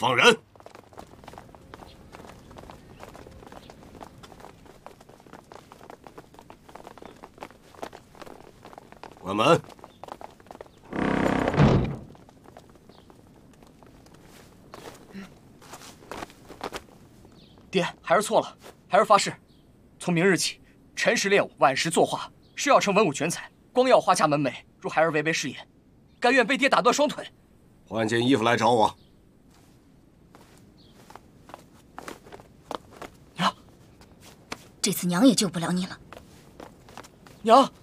放人！关门！ 爹，孩儿错了，孩儿发誓，从明日起，辰时练武，晚时作画，誓要成文武全才，光耀华夏门楣。如孩儿违背誓言，甘愿被爹打断双腿。 换件衣服来找我。 娘，这次娘也救不了你了。 娘。